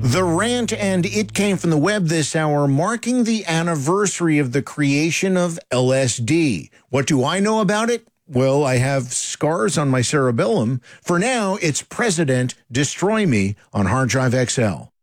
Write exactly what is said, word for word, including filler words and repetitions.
The rant and it came from the web this hour, marking the anniversary of the creation of L S D. What do I know about it? Well, I have scars on my cerebellum. For now, it's President Destroy Me on Hard Drive X L.